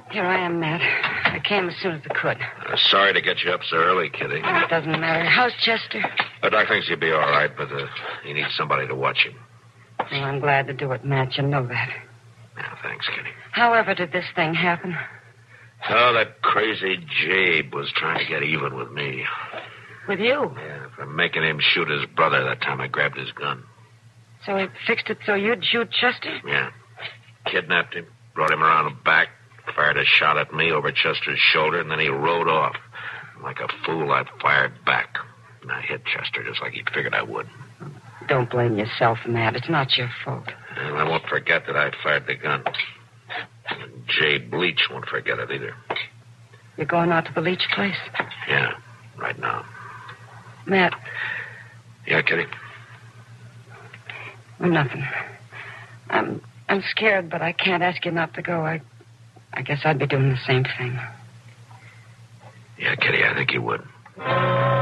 Here I am, Matt. I came as soon as I could. Sorry to get you up so early, Kitty. It doesn't matter. How's Chester? The doc thinks he'll be all right, but he needs somebody to watch him. Well, I'm glad to do it, Matt. You know that. Yeah, thanks, Kitty. However did this thing happen? Oh, that crazy Jabe was trying to get even with me. With you? Yeah, for making him shoot his brother that time I grabbed his gun. So he fixed it so you'd shoot Chester? Yeah. Kidnapped him, brought him around the back, fired a shot at me over Chester's shoulder, and then he rode off. Like a fool, I fired back. And I hit Chester just like he figured I would. Don't blame yourself, Matt. It's not your fault. And I won't forget that I fired the gun. And Jay Bleach won't forget it either. You're going out to the Leach place? Yeah, right now. Matt. Yeah, Kitty? Well, nothing. I'm scared, but I can't ask you not to go. I guess I'd be doing the same thing. Yeah, Kitty, I think you would.